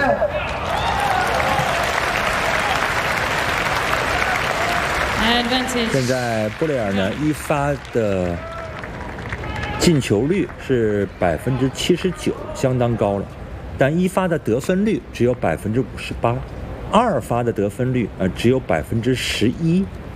现在布雷尔呢，一发的进球率是79%，相当高了，但一发的得分率只有58%，二发的得分率只有11%。